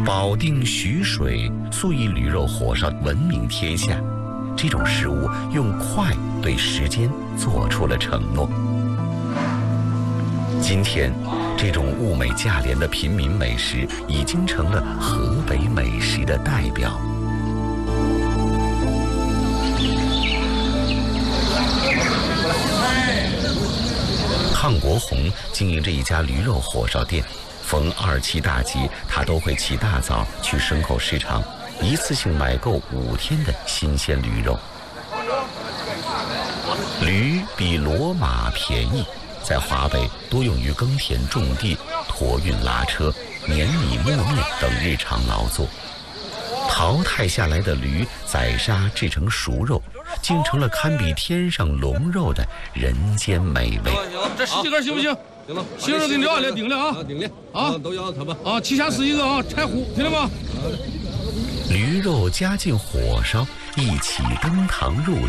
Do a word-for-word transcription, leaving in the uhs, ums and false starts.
保定徐水素以驴肉火烧闻名天下，这种食物用快对时间做出了承诺。今天，这种物美价廉的平民美食已经成了河北美食的代表。康国红经营着一家驴肉火烧店，逢二七大吉，他都会起大早去牲口市场，一次性买够五天的新鲜驴肉。驴比骡马便宜，在华北多用于耕田种地、驮运拉车、碾米磨面等日常劳作。淘汰下来的驴宰杀制成熟肉，竟成了堪比天上龙肉的人间美味。 这十几根行不行？行了，行了，给你撂下，顶了啊，顶了啊，都要它吧啊，七下四一个啊，柴胡，听见吗？ 驴肉加进火烧，一起登堂入